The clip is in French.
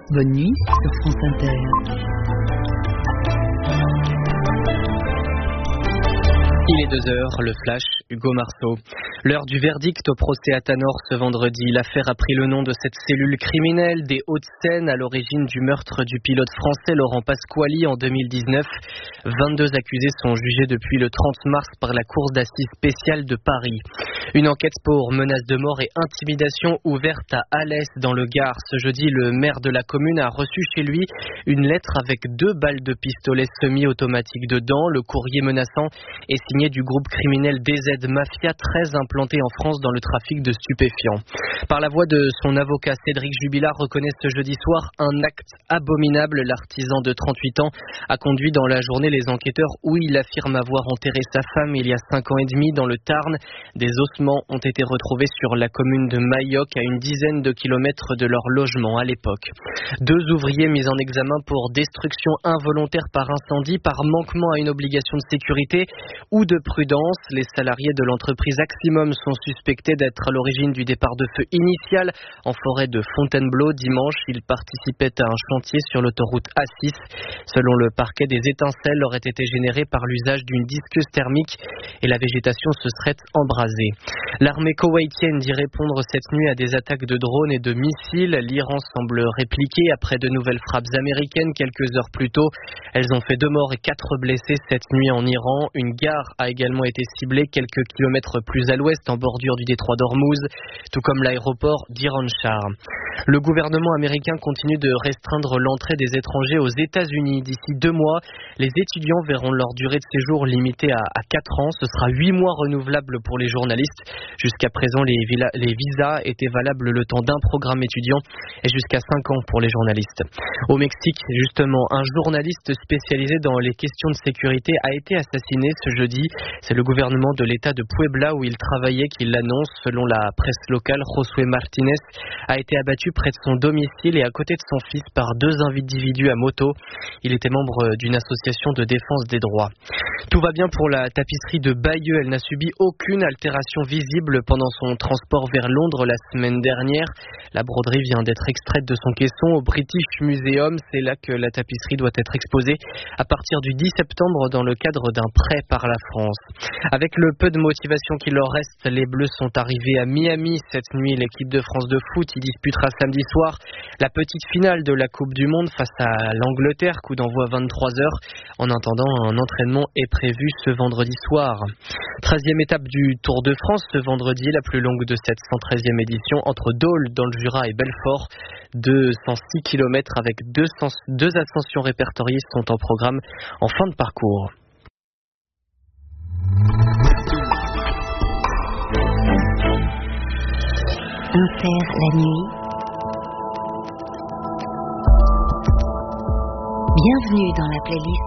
Bonne nuit sur France Inter. Il est 2h, le flash, Hugo Marceau. L'heure du verdict au procès à Tanor ce vendredi. L'affaire a pris le nom de cette cellule criminelle des Hauts-de-Seine à l'origine du meurtre du pilote français Laurent Pasquali en 2019. 22 accusés sont jugés depuis le 30 mars par la Cour d'assises spéciale de Paris. Une enquête pour menace de mort et intimidation ouverte à Alès dans le Gard. Ce jeudi, le maire de la commune a reçu chez lui une lettre avec 2 balles de pistolet semi-automatique dedans. Le courrier menaçant est signé du groupe criminel DZ Mafia, très implanté en France dans le trafic de stupéfiants. Par la voix de son avocat, Cédric Jubilard reconnaît ce jeudi soir un acte abominable. L'artisan de 38 ans a conduit dans la journée les enquêteurs où il affirme avoir enterré sa femme il y a 5 ans et demi dans le Tarn. Des ossements ont été retrouvés sur la commune de Mailloc, à une dizaine de kilomètres de leur logement à l'époque. 2 ouvriers mis en examen pour destruction involontaire par incendie, par manquement à une obligation de sécurité ou de prudence. Les salariés de l'entreprise Aximum sont suspectés d'être à l'origine du départ de feu initial en forêt de Fontainebleau dimanche. Ils participaient à un chantier sur l'autoroute A6. Selon le parquet, des étincelles auraient été générées par l'usage d'une disqueuse thermique et la végétation se serait embrasée. L'armée koweïtienne dit répondre cette nuit à des attaques de drones et de missiles. L'Iran semble répliquer après de nouvelles frappes américaines quelques heures plus tôt. Elles ont fait 2 morts et 4 blessés cette nuit en Iran. Une gare a également été ciblée quelques kilomètres plus à l'ouest, en bordure du détroit d'Ormuz, tout comme l'aéroport d'Iran-Shah. Le gouvernement américain continue de restreindre l'entrée des étrangers aux États-Unis. D'ici 2 mois, les étudiants verront leur durée de séjour limitée à 4 ans. Ce sera 8 mois renouvelables pour les journalistes. Jusqu'à présent, les visas étaient valables le temps d'un programme étudiant et jusqu'à 5 ans pour les journalistes. Au Mexique, justement, un journaliste spécialisé dans les questions de sécurité a été assassiné ce jeudi. C'est le gouvernement de l'État de Puebla où il travaillait qui l'annonce. Selon la presse locale, Josué Martínez a été abattu près de son domicile et à côté de son fils par 2 individus à moto. Il était membre d'une association de défense des droits. Tout va bien pour la tapisserie de Bayeux. Elle n'a subi aucune altération visible pendant son transport vers Londres la semaine dernière. La broderie vient d'être extraite de son caisson au British Museum. C'est là que la tapisserie doit être exposée à partir du 10 septembre dans le cadre d'un prêt par la France. Avec le peu de motivation qu'il leur reste, les Bleus sont arrivés à Miami cette nuit. L'équipe de France de foot y disputera samedi soir la petite finale de la Coupe du Monde face à l'Angleterre, coup d'envoi 23h. En attendant, un entraînement est prévu ce vendredi soir. 13e étape du Tour de France ce vendredi, la plus longue de cette 113e édition, entre Dole dans le Jura et Belfort. 206 km avec 2 ascensions répertoriées sont en programme en fin de parcours. Inter la nuit. Bienvenue dans la playlist